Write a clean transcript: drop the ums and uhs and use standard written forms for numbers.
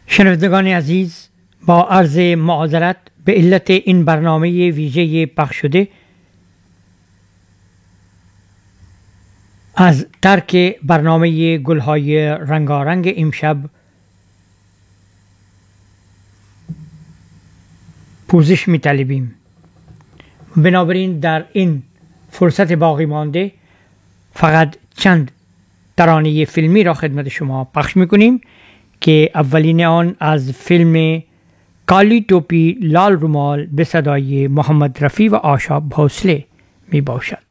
شنوندگان عزیز، با عرض معذرت به علت این برنامه ویژه پخش شده از ترک برنامه گلهای رنگارنگ امشب پوزش می طلبیم. بنابراین در این فرصت باقی مانده فقط چند ترانه فیلمی را خدمت شما پخش می کنیم که اولین آن از فیلم کالی توپی لال رومال به صدای محمد رفیع و آشا بھوسله می باشد.